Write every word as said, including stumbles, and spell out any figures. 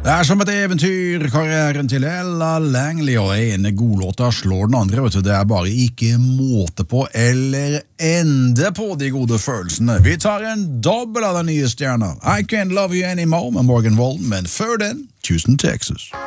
Det er som et eventyr, karrieren til Ella Langley, og en godlåta slår den andre, vet du. Det er bare ikke måte på eller ende på de gode følelsene. Vi tar en dobbel av den nye stjerna. I Can't Love You Anymore med Morgan Wallen, men før den, Houston, Texas.